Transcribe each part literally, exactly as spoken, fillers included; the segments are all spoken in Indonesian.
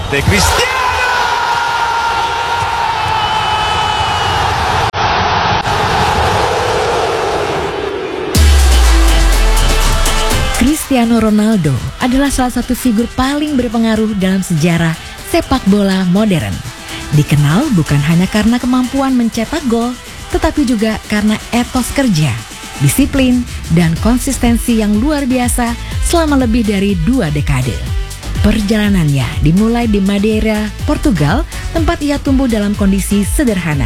De Cristiano. Cristiano Ronaldo adalah salah satu figur paling berpengaruh dalam sejarah sepak bola modern. Dikenal bukan hanya karena kemampuan mencetak gol, tetapi juga karena etos kerja, disiplin, dan konsistensi yang luar biasa selama lebih dari dua dekade. Perjalanannya dimulai di Madeira, Portugal, tempat ia tumbuh dalam kondisi sederhana.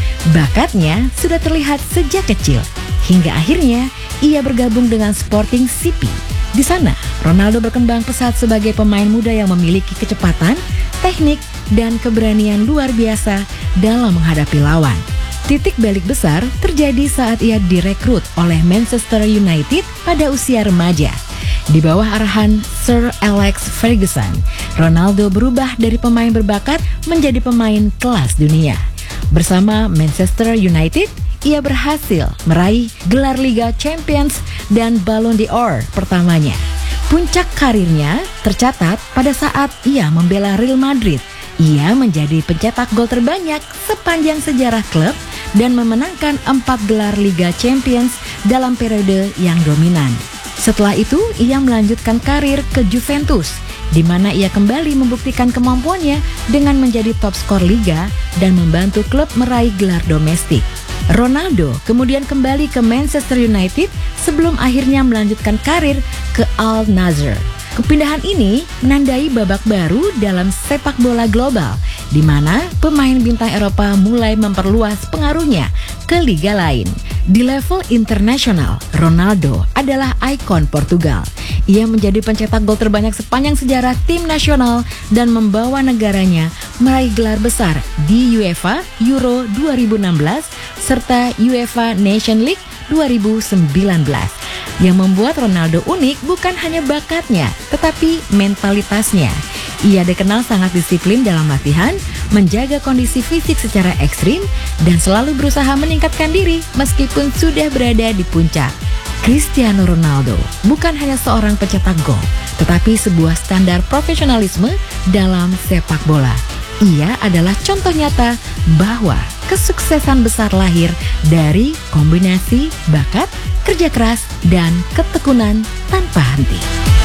Bakatnya sudah terlihat sejak kecil, hingga akhirnya ia bergabung dengan Sporting C P. Di sana, Ronaldo berkembang pesat sebagai pemain muda yang memiliki kecepatan, teknik, dan keberanian luar biasa dalam menghadapi lawan. Titik balik besar terjadi saat ia direkrut oleh Manchester United pada usia remaja. Di bawah arahan Sir Alex Ferguson, Ronaldo berubah dari pemain berbakat menjadi pemain kelas dunia. Bersama Manchester United, ia berhasil meraih gelar Liga Champions dan Ballon d'Or pertamanya. Puncak karirnya tercatat pada saat ia membela Real Madrid. Ia menjadi pencetak gol terbanyak sepanjang sejarah klub dan memenangkan empat gelar Liga Champions dalam periode yang dominan. Setelah itu, ia melanjutkan karir ke Juventus, di mana ia kembali membuktikan kemampuannya dengan menjadi top skor Liga dan membantu klub meraih gelar domestik. Ronaldo kemudian kembali ke Manchester United sebelum akhirnya melanjutkan karir ke Al Nassr. Kepindahan ini menandai babak baru dalam sepak bola global, di mana pemain bintang Eropa mulai memperluas pengaruhnya ke liga lain. Di level internasional, Ronaldo adalah ikon Portugal. Ia menjadi pencetak gol terbanyak sepanjang sejarah tim nasional dan membawa negaranya meraih gelar besar di UEFA Euro dua ribu enam belas serta UEFA Nation League dua ribu sembilan belas. Yang membuat Ronaldo unik bukan hanya bakatnya, tetapi mentalitasnya. Ia dikenal sangat disiplin dalam latihan, menjaga kondisi fisik secara ekstrim, dan selalu berusaha meningkatkan diri meskipun sudah berada di puncak. Cristiano Ronaldo bukan hanya seorang pencetak gol, tetapi sebuah standar profesionalisme dalam sepak bola. Ia adalah contoh nyata bahwa kesuksesan besar lahir dari kombinasi bakat, kerja keras, dan ketekunan tanpa henti.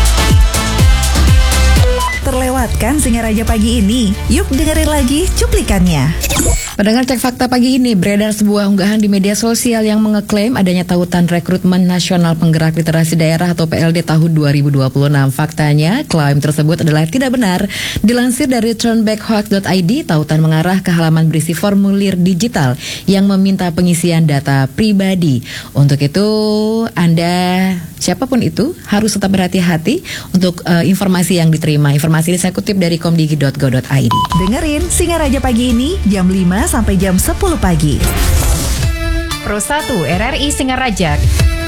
Terlewatkan Singaraja pagi ini? Yuk dengerin lagi cuplikannya. Pendengar Cek Fakta pagi ini, beredar sebuah unggahan di media sosial yang mengeklaim adanya tautan rekrutmen nasional penggerak literasi daerah atau P L D tahun dua ribu dua puluh enam. Faktanya, klaim tersebut adalah tidak benar. Dilansir dari turnbackhoax dot i d, tautan mengarah ke halaman berisi formulir digital yang meminta pengisian data pribadi. Untuk itu, Anda, siapapun itu, harus tetap berhati-hati untuk uh, informasi yang diterima. Informasi ini saya kutip dari komdigi dot go dot i d. Dengerin Singaraja pagi ini jam lima sampai jam sepuluh pagi. Pro satu R R I Singaraja.